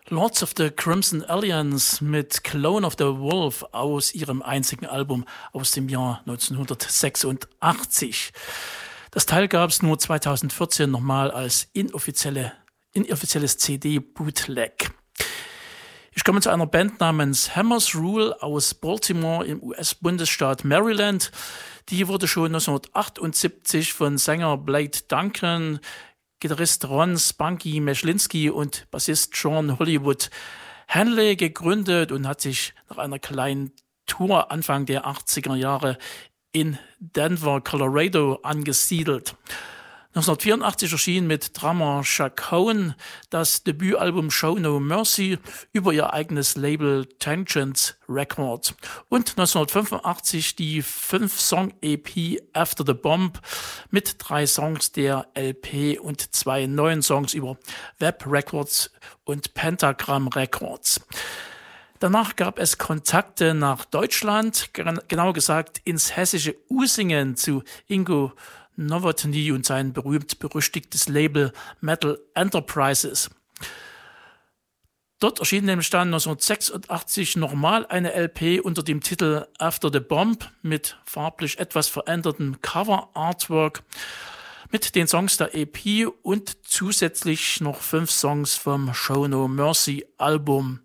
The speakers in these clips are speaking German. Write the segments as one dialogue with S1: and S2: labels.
S1: Lords of the Crimson Alliance mit Clone of the Wolf aus ihrem einzigen Album aus dem Jahr 1986. Das Teil gab es nur 2014 nochmal als inoffizielles CD-Bootleg. Ich komme zu einer Band namens Hammers Rule aus Baltimore im US-Bundesstaat Maryland. Die wurde schon 1978 von Sänger Blade Duncan, Gitarrist Ron Spunky Meschlinski und Bassist Sean Hollywood Hanley gegründet und hat sich nach einer kleinen Tour Anfang der 80er Jahre in Denver, Colorado angesiedelt. 1984 erschien mit Drummer Chuck Cohen das Debütalbum Show No Mercy über ihr eigenes Label Tangents Records und 1985 die 5-Song-EP After the Bomb mit 3 Songs der LP und 2 neuen Songs über Web Records und Pentagram Records. Danach gab es Kontakte nach Deutschland, genauer gesagt ins hessische Usingen zu Ingo Novotny und sein berühmt-berüchtigtes Label Metal Enterprises. Dort erschien nämlich dann 1986 nochmal eine LP unter dem Titel After the Bomb mit farblich etwas verändertem Cover-Artwork mit den Songs der EP und zusätzlich noch 5 Songs vom Show No Mercy Album.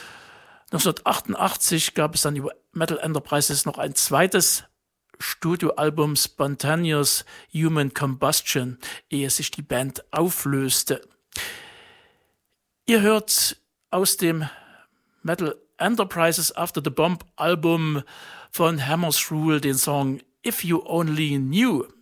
S1: 1988 gab es dann über Metal Enterprises noch ein zweites Studioalbum Spontaneous Human Combustion, ehe sich die Band auflöste. Ihr hört aus dem Metal Enterprises After the Bomb Album von Hammers Rule den Song If You Only Knew.